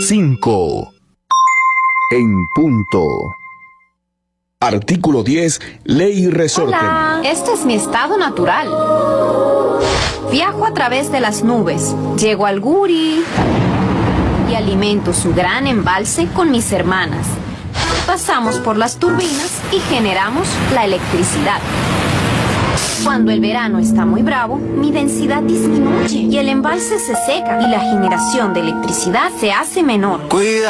5. En punto. Artículo 10. Ley resorte. Hola, este es mi estado natural. Viajo a través de las nubes, llego al Guri y alimento su gran embalse con mis hermanas. Pasamos por las turbinas y generamos la electricidad. Cuando el verano está muy bravo, mi densidad disminuye y el embalse se seca y la generación de electricidad se hace menor.